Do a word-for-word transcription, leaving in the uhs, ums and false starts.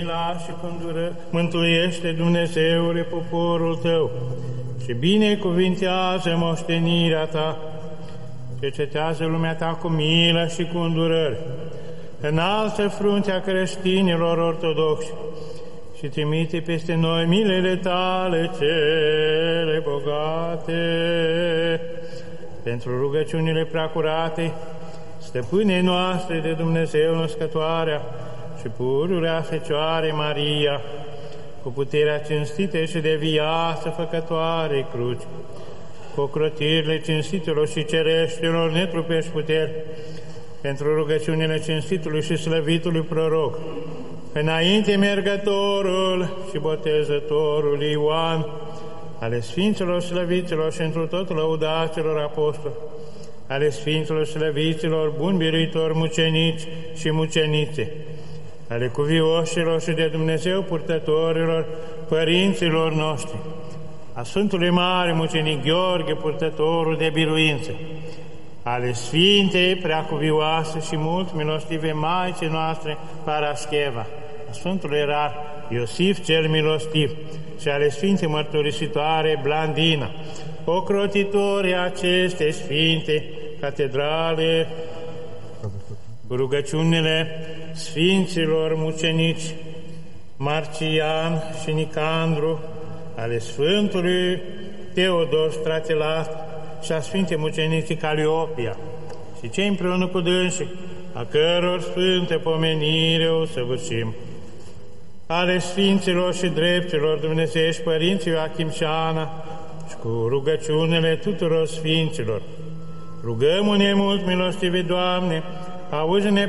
mila și pândură, mântuiește, Dumnezeule, poporul Tău și binecuvintează moștenirea Ta. Cercetează lumea Ta cu milă și cu îndurări, înalță fruntea creștinilor ortodoxi și trimite peste noi milele Tale cele bogate. Pentru rugăciunile preacurate, Stăpânei noastre de Dumnezeu născătoarea și pururea Fecioare Maria, cu puterea cinstită și de viață făcătoare cruci, cu ocrotirile cinstitelor și cereștilor netrupești puteri, pentru rugăciunile cinstitului și slăvitului proroc, înainte mergătorul și botezătorul Ioan, ale Sfinților slăviților și întru tot lăudaților apostoli, ale Sfinților slăviților, buni biruitori, mucenici și mucenițe, ale cuvioșilor și de Dumnezeu purtătorilor, părinților noștri, a Sfântului Mare Mucenic Gheorghe, purtătorul de biruință, ale Sfintei Preacuvioase și mult milostive Maicii noastre Parascheva, a Sfântului Ierar Iosif cel Milostiv și ale Sfintei Mărturisitoare Blandina, ocrotitorii acestei Sfinte Catedrale, cu rugăciunile Sfinților mucenici Marcian și Nicandru, ale Sfântului Teodor Stratilat și a Sfintei mucenicii Caliopia și cei împreună cu dânsii, a căror sfânte pomenire o săvârșim, ale Sfinților și Dreptilor Dumnezeiești Părinții Ioachim și Ana și cu rugăciunile tuturor Sfinților. Rugăm-ne mult, milostive Doamne, auzi-ne